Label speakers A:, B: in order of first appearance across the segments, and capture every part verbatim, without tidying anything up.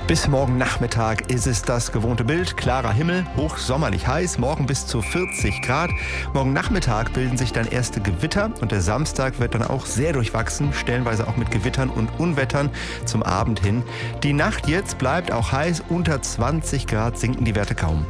A: Bis morgen Nachmittag ist es das gewohnte Bild. Klarer Himmel, hochsommerlich heiß, morgen bis zu vierzig Grad. Morgen Nachmittag bilden sich dann erste Gewitter und der Samstag wird dann auch sehr durchwachsen, stellenweise auch mit Gewittern und Unwettern zum Abend hin. Die Nacht jetzt bleibt auch heiß, unter zwanzig Grad sinken die Werte kaum.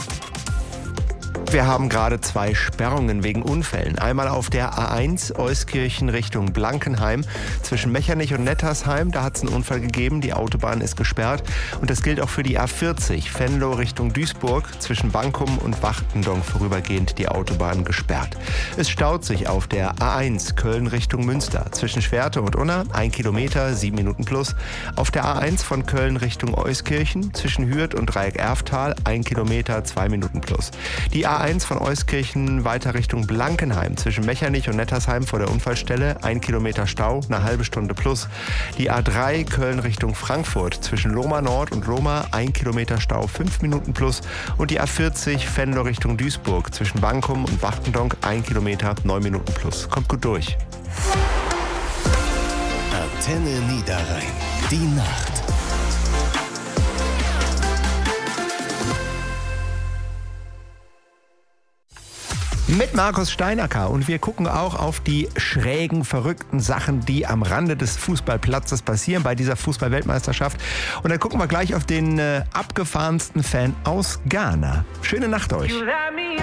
A: Wir haben gerade zwei Sperrungen wegen Unfällen. Einmal auf der A eins Euskirchen Richtung Blankenheim zwischen Mechernich und Nettersheim. Da hat es einen Unfall gegeben, die Autobahn ist gesperrt. Und das gilt auch für die A vierzig Venlo Richtung Duisburg zwischen Bankum und Wachtendonk vorübergehend die Autobahn gesperrt. Es staut sich auf der A eins Köln Richtung Münster zwischen Schwerte und Unna, ein Kilometer, sieben Minuten plus. Auf der A eins von Köln Richtung Euskirchen zwischen Hürth und Dreieck-Erftal, ein Kilometer, zwei Minuten plus. Die A eins von Euskirchen weiter Richtung Blankenheim zwischen Mechernich und Nettersheim vor der Unfallstelle, ein Kilometer Stau, eine halbe Stunde plus. Die A drei Köln Richtung Frankfurt zwischen Lohmar Nord und Lohmar, ein Kilometer Stau, fünf Minuten plus. Und die A vierzig Venlo Richtung Duisburg zwischen Bankum und Wachtendonk, ein Kilometer, neun Minuten plus. Kommt gut durch.
B: Antenne Niederrhein. Die Nacht.
A: Mit Markus Steinacker und wir gucken auch auf die schrägen, verrückten Sachen, die am Rande des Fußballplatzes passieren bei dieser Fußball-Weltmeisterschaft. Und dann gucken wir gleich auf den äh, abgefahrensten Fan aus Ghana. Schöne Nacht euch.